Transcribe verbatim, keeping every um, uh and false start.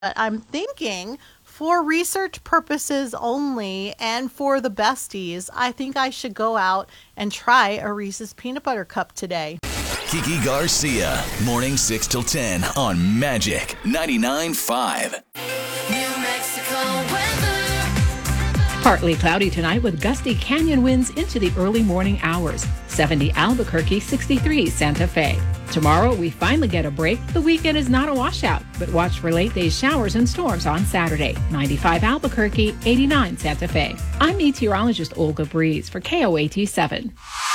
But I'm thinking for research purposes only and for the besties, I think I should go out and try a Reese's Peanut Butter Cup today. Kiki Garcia, morning six till ten on Magic ninety-nine point five. New Mexico weather. Partly cloudy tonight with gusty canyon winds into the early morning hours. seventy Albuquerque, sixty-three Santa Fe. Tomorrow, we finally get a break. The weekend is not a washout, but watch for late day showers and storms on Saturday. ninety-five Albuquerque, eighty-nine Santa Fe. I'm meteorologist Olga Breeze for K O A T seven.